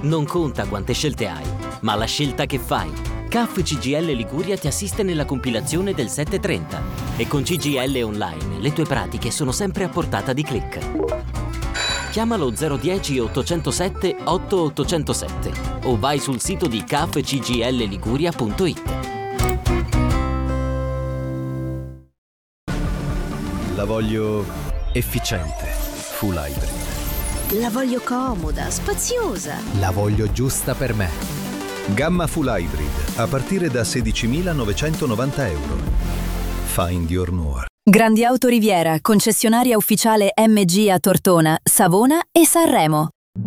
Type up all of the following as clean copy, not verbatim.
Non conta quante scelte hai, ma la scelta che fai. CAF CGIL Liguria ti assiste nella compilazione del 730 e con CGIL Online le tue pratiche sono sempre a portata di click. Chiamalo 010 807 8807 o vai sul sito di cafcgilliguria.it. La voglio efficiente, full hybrid. La voglio comoda, spaziosa. La voglio giusta per me. Gamma full hybrid a partire da 16.990 euro. Find your more. Grandi Auto Riviera, concessionaria ufficiale MG a Tortona, Savona e Sanremo.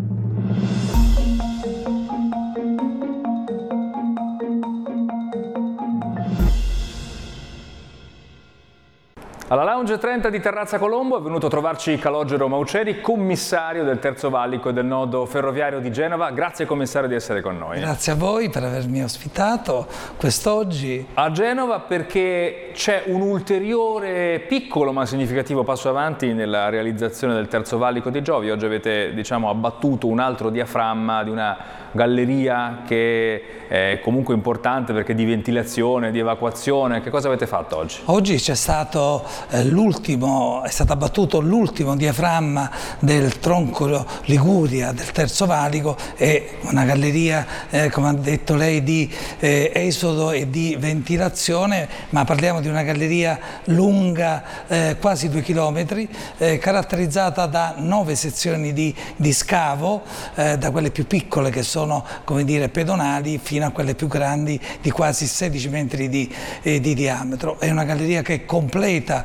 Alla Lounge 30 di Terrazza Colombo è venuto a trovarci Calogero Mauceri, commissario del Terzo Valico e del nodo ferroviario di Genova. Grazie commissario di essere con noi. Grazie a voi per avermi ospitato quest'oggi. A Genova perché c'è un ulteriore piccolo ma significativo passo avanti nella realizzazione del Terzo Valico di Giovi. Oggi avete, abbattuto un altro diaframma di una galleria che è comunque importante perché di ventilazione, di evacuazione. Che cosa avete fatto oggi? Oggi c'è stato è stato abbattuto l'ultimo diaframma del tronco Liguria del Terzo Valico. È una galleria, come ha detto lei, di esodo e di ventilazione, ma parliamo di una galleria lunga quasi 2 chilometri, caratterizzata da 9 sezioni di scavo, da quelle più piccole che sono, come dire, pedonali, fino a quelle più grandi di quasi 16 metri di diametro. È una galleria che completa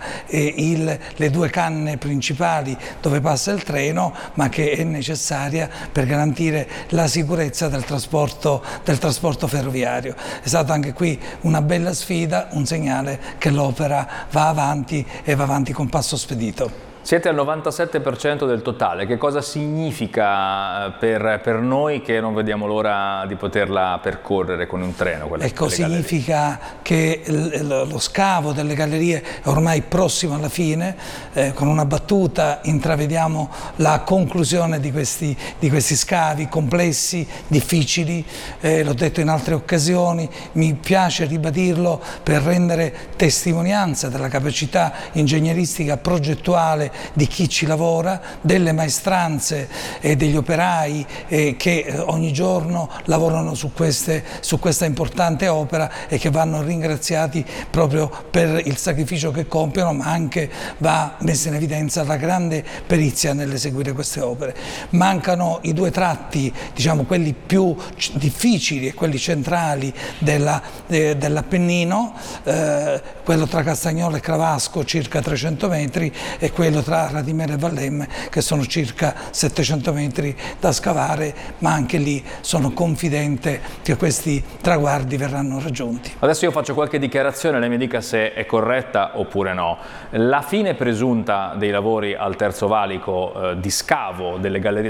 le 2 canne principali dove passa il treno, ma che è necessaria per garantire la sicurezza del trasporto ferroviario. È stata anche qui una bella sfida, un segnale che l'opera va avanti e va avanti con passo spedito. Siete al 97% del totale, che cosa significa per noi che non vediamo l'ora di poterla percorrere con un treno? Ecco, significa che lo scavo delle gallerie è ormai prossimo alla fine, con una battuta intravediamo la conclusione di questi scavi complessi, difficili, l'ho detto in altre occasioni, mi piace ribadirlo per rendere testimonianza della capacità ingegneristica progettuale di chi ci lavora, delle maestranze e degli operai che ogni giorno lavorano su questa importante opera e che vanno ringraziati proprio per il sacrificio che compiono, ma anche va messa in evidenza la grande perizia nell'eseguire queste opere. Mancano i 2 tratti, quelli più difficili e quelli centrali dell'Appennino, quello tra Castagnola e Cravasco circa 300 metri e quello tra Radimere e Vallemme che sono circa 700 metri da scavare, ma anche lì sono confidente che questi traguardi verranno raggiunti. Adesso io faccio qualche dichiarazione, lei mi dica se è corretta oppure no. La fine presunta dei lavori al Terzo Valico di scavo delle gallerie